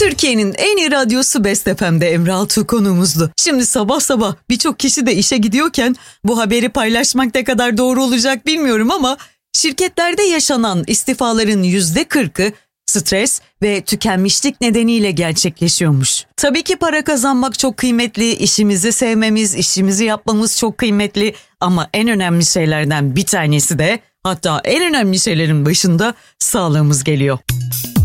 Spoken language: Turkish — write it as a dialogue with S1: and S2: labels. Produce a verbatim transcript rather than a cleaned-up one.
S1: Türkiye'nin en iyi radyosu Best F M'de Emre Altuğ konuğumuzdu. Şimdi sabah sabah birçok kişi de işe gidiyorken bu haberi paylaşmak ne kadar doğru olacak bilmiyorum ama şirketlerde yaşanan istifaların yüzde kırkı stres ve tükenmişlik nedeniyle gerçekleşiyormuş. Tabii ki para kazanmak çok kıymetli, işimizi sevmemiz, işimizi yapmamız çok kıymetli ama en önemli şeylerden bir tanesi de, hatta en önemli şeylerin başında sağlığımız geliyor.